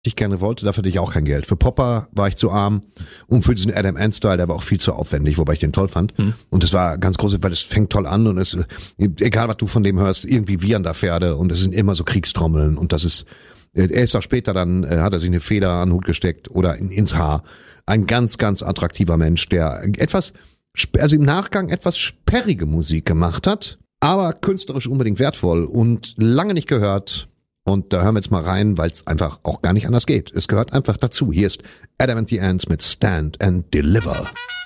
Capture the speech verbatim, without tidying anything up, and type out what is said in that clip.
ich gerne wollte, dafür hatte ich auch kein Geld. Für Popper war ich zu arm und für diesen Adam Ant-Style, der war auch viel zu aufwendig, wobei ich den toll fand. Hm. Und das war ganz groß, weil es fängt toll an und es, egal was du von dem hörst, irgendwie wiehern da Pferde und es sind immer so Kriegstrommeln und das ist, er ist auch später dann, hat er sich eine Feder an den Hut gesteckt oder in, ins Haar. Ein ganz, ganz attraktiver Mensch, der etwas, also im Nachgang etwas sperrige Musik gemacht hat, aber künstlerisch unbedingt wertvoll und lange nicht gehört. Und da hören wir jetzt mal rein, weil es einfach auch gar nicht anders geht. Es gehört einfach dazu. Hier ist Adam and the Ants mit Stand and Deliver.